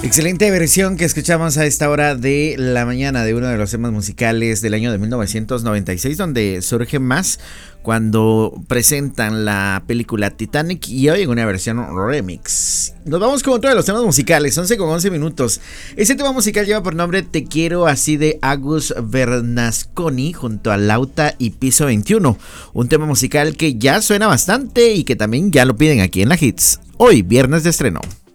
Excelente versión que escuchamos a esta hora de la mañana de uno de los temas musicales del año de 1996, donde surge más cuando presentan la película Titanic y hoy en una versión remix. Nos vamos con otro de los temas musicales, 11 con 11 minutos. Este tema musical lleva por nombre Te quiero así de Agus Bernasconi junto a Lauta y Piso 21. Un tema musical que ya suena bastante y que también ya lo piden aquí en la Hits. Hoy, viernes de estreno.